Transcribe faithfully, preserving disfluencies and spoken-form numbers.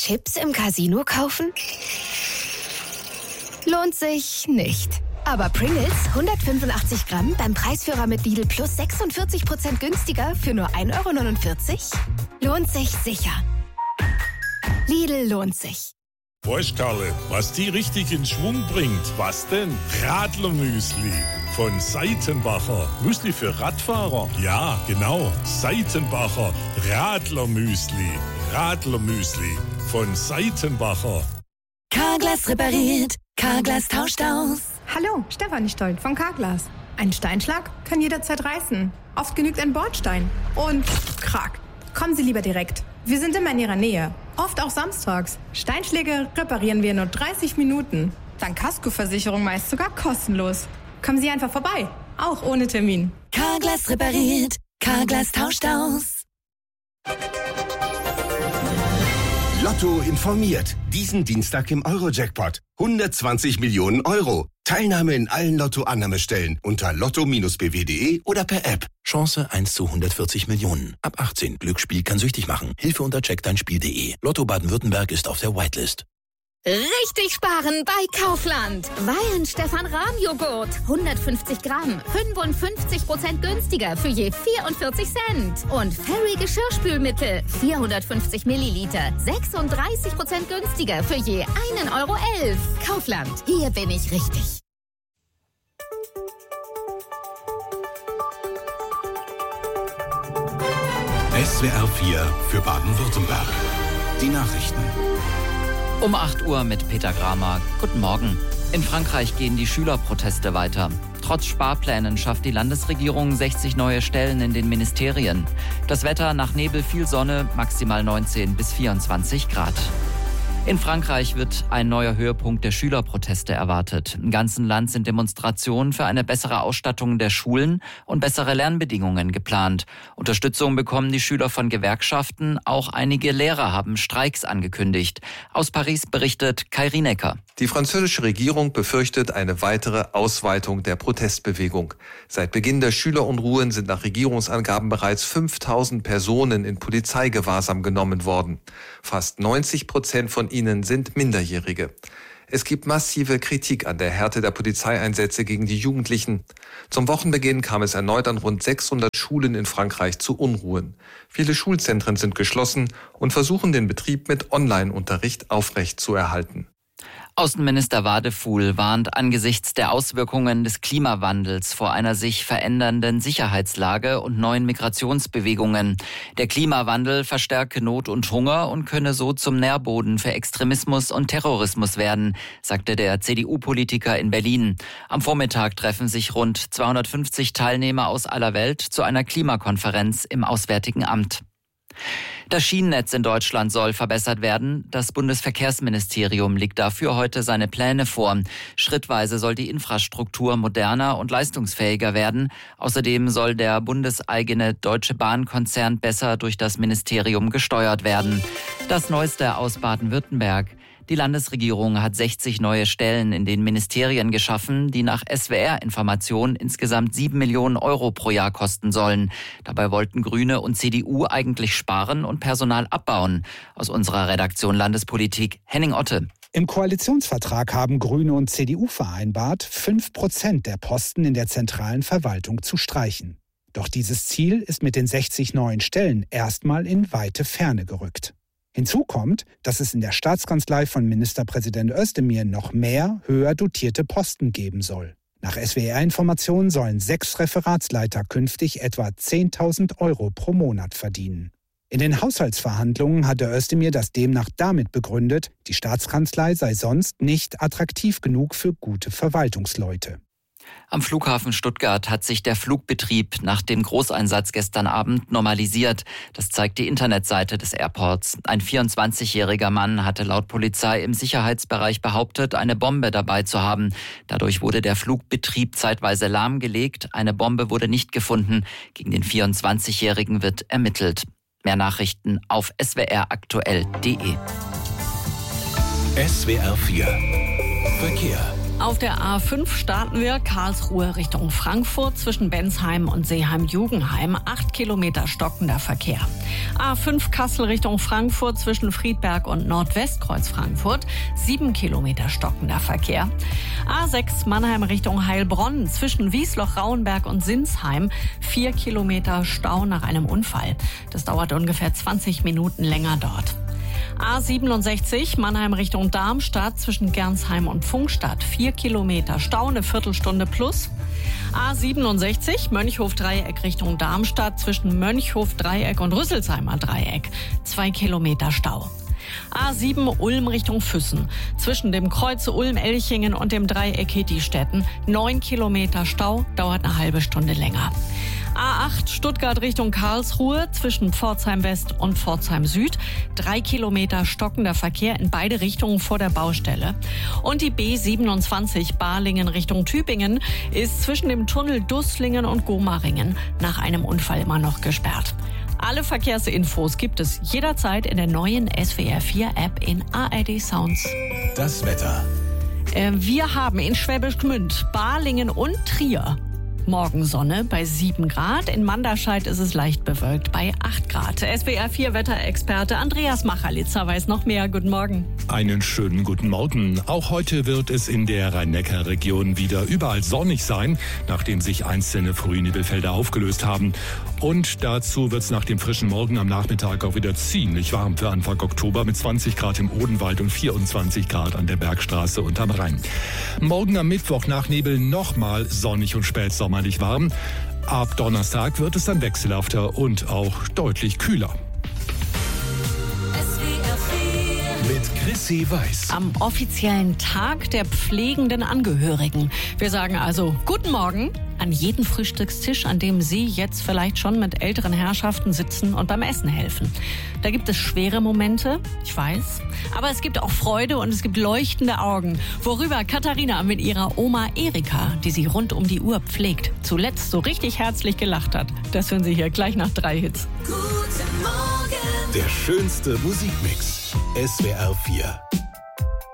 Chips im Casino kaufen? Lohnt sich nicht. Aber Pringles hundertfünfundachtzig Gramm beim Preisführer mit Lidl Plus sechsundvierzig Prozent günstiger für nur ein Euro neunundvierzig? Lohnt sich sicher. Lidl lohnt sich. Weißt Karle, was die richtig in Schwung bringt? Was denn? Radlermüsli von Seitenbacher. Müsli für Radfahrer? Ja, genau. Seitenbacher Radlermüsli. Radlermüsli von Seitenbacher. Carglass repariert. Carglass tauscht aus. Hallo, Stefanie Stolt von Carglass. Ein Steinschlag kann jederzeit reißen. Oft genügt ein Bordstein. Und krack. Kommen Sie lieber direkt. Wir sind immer in Ihrer Nähe. Oft auch samstags. Steinschläge reparieren wir in nur dreißig Minuten. Dank Kaskoversicherung meist sogar kostenlos. Kommen Sie einfach vorbei. Auch ohne Termin. Carglass repariert. Carglass tauscht aus. Lotto informiert. Diesen Dienstag im Euro-Jackpot. hundertzwanzig Millionen Euro. Teilnahme in allen Lotto-Annahmestellen unter lotto Bindestrich b w punkt d e oder per App. Chance eins zu hundertvierzig Millionen. Ab achtzehn. Glücksspiel kann süchtig machen. Hilfe unter check dein Spiel punkt de. Lotto Baden-Württemberg ist auf der Whitelist. Richtig sparen bei Kaufland. Wein Stefan Rahm Joghurt. hundertfünfzig Gramm. fünfundfünfzig Prozent günstiger für je vierundvierzig Cent. Und Fairy Geschirrspülmittel. vierhundertfünfzig Milliliter. sechsunddreißig Prozent günstiger für je einen Euro elf. Kaufland. Hier bin ich richtig. S W R vier für Baden-Württemberg. Die Nachrichten. Um acht Uhr mit Peter Gramer. Guten Morgen. In Frankreich gehen die Schülerproteste weiter. Trotz Sparplänen schafft die Landesregierung sechzig neue Stellen in den Ministerien. Das Wetter nach Nebel viel Sonne, maximal neunzehn bis vierundzwanzig Grad. In Frankreich wird ein neuer Höhepunkt der Schülerproteste erwartet. Im ganzen Land sind Demonstrationen für eine bessere Ausstattung der Schulen und bessere Lernbedingungen geplant. Unterstützung bekommen die Schüler von Gewerkschaften. Auch einige Lehrer haben Streiks angekündigt. Aus Paris berichtet Kai Rienecker. Die französische Regierung befürchtet eine weitere Ausweitung der Protestbewegung. Seit Beginn der Schülerunruhen sind nach Regierungsangaben bereits fünftausend Personen in Polizeigewahrsam genommen worden. Fast neunzig Prozent von ihnen sind Minderjährige. Es gibt massive Kritik an der Härte der Polizeieinsätze gegen die Jugendlichen. Zum Wochenbeginn kam es erneut an rund sechshundert Schulen in Frankreich zu Unruhen. Viele Schulzentren sind geschlossen und versuchen den Betrieb mit Online-Unterricht aufrechtzuerhalten. Außenminister Wadefuhl warnt angesichts der Auswirkungen des Klimawandels vor einer sich verändernden Sicherheitslage und neuen Migrationsbewegungen. Der Klimawandel verstärke Not und Hunger und könne so zum Nährboden für Extremismus und Terrorismus werden, sagte der C D U-Politiker in Berlin. Am Vormittag treffen sich rund zweihundertfünfzig Teilnehmer aus aller Welt zu einer Klimakonferenz im Auswärtigen Amt. Das Schienennetz in Deutschland soll verbessert werden. Das Bundesverkehrsministerium legt dafür heute seine Pläne vor. Schrittweise soll die Infrastruktur moderner und leistungsfähiger werden. Außerdem soll der bundeseigene Deutsche Bahn-Konzern besser durch das Ministerium gesteuert werden. Das Neueste aus Baden-Württemberg. Die Landesregierung hat sechzig neue Stellen in den Ministerien geschaffen, die nach S W R-Informationen insgesamt sieben Millionen Euro pro Jahr kosten sollen. Dabei wollten Grüne und C D U eigentlich sparen und Personal abbauen. Aus unserer Redaktion Landespolitik, Henning Otte. Im Koalitionsvertrag haben Grüne und C D U vereinbart, fünf Prozent der Posten in der zentralen Verwaltung zu streichen. Doch dieses Ziel ist mit den sechzig neuen Stellen erstmal in weite Ferne gerückt. Hinzu kommt, dass es in der Staatskanzlei von Ministerpräsident Özdemir noch mehr höher dotierte Posten geben soll. Nach S W R-Informationen sollen sechs Referatsleiter künftig etwa zehntausend Euro pro Monat verdienen. In den Haushaltsverhandlungen hatte Özdemir das demnach damit begründet, die Staatskanzlei sei sonst nicht attraktiv genug für gute Verwaltungsleute. Am Flughafen Stuttgart hat sich der Flugbetrieb nach dem Großeinsatz gestern Abend normalisiert. Das zeigt die Internetseite des Airports. Ein vierundzwanzigjähriger Mann hatte laut Polizei im Sicherheitsbereich behauptet, eine Bombe dabei zu haben. Dadurch wurde der Flugbetrieb zeitweise lahmgelegt. Eine Bombe wurde nicht gefunden. Gegen den vierundzwanzigjährigen wird ermittelt. Mehr Nachrichten auf s w r aktuell punkt d e. S W R vier Verkehr. Auf der A fünf starten wir Karlsruhe Richtung Frankfurt zwischen Bensheim und Seeheim-Jugenheim. Acht Kilometer stockender Verkehr. A fünf Kassel Richtung Frankfurt zwischen Friedberg und Nordwestkreuz Frankfurt. Sieben Kilometer stockender Verkehr. A sechs Mannheim Richtung Heilbronn zwischen Wiesloch-Rauenberg und Sinsheim. Vier Kilometer Stau nach einem Unfall. Das dauert ungefähr zwanzig Minuten länger dort. A siebenundsechzig Mannheim Richtung Darmstadt zwischen Gernsheim und Pfungstadt. Vier Kilometer Stau, eine Viertelstunde plus. A siebenundsechzig Mönchhof-Dreieck Richtung Darmstadt zwischen Mönchhof-Dreieck und Rüsselsheimer Dreieck. Zwei Kilometer Stau. A sieben Ulm Richtung Füssen. Zwischen dem Kreuz Ulm-Elchingen und dem Dreieck Hittistetten. Neun Kilometer Stau, dauert eine halbe Stunde länger. A acht Stuttgart Richtung Karlsruhe zwischen Pforzheim West und Pforzheim Süd. Drei Kilometer stockender Verkehr in beide Richtungen vor der Baustelle. Und die B siebenundzwanzig Balingen Richtung Tübingen ist zwischen dem Tunnel Dusslingen und Gomaringen nach einem Unfall immer noch gesperrt. Alle Verkehrsinfos gibt es jederzeit in der neuen S W R vier App in A R D Sounds. Das Wetter. Äh, wir haben in Schwäbisch Gmünd, Balingen und Trier Morgensonne bei sieben Grad. In Manderscheid ist es leicht bewölkt bei acht Grad. S W R vier Wetterexperte Andreas Machalitzer weiß noch mehr. Guten Morgen. Einen schönen guten Morgen. Auch heute wird es in der Rhein-Neckar-Region wieder überall sonnig sein, nachdem sich einzelne Frühnebelfelder aufgelöst haben. Und dazu wird es nach dem frischen Morgen am Nachmittag auch wieder ziemlich warm für Anfang Oktober mit zwanzig Grad im Odenwald und vierundzwanzig Grad an der Bergstraße und am Rhein. Morgen am Mittwoch nach Nebel nochmal sonnig und spätsommerlich warm. Ab Donnerstag wird es dann wechselhafter und auch deutlich kühler. Mit Chrissy Weiß. Am offiziellen Tag der pflegenden Angehörigen. Wir sagen also Guten Morgen an jeden Frühstückstisch, an dem Sie jetzt vielleicht schon mit älteren Herrschaften sitzen und beim Essen helfen. Da gibt es schwere Momente, ich weiß, aber es gibt auch Freude und es gibt leuchtende Augen, worüber Katharina mit ihrer Oma Erika, die sie rund um die Uhr pflegt, zuletzt so richtig herzlich gelacht hat. Das hören Sie hier gleich nach drei Hits. Guten Morgen. Der schönste Musikmix. S W R vier.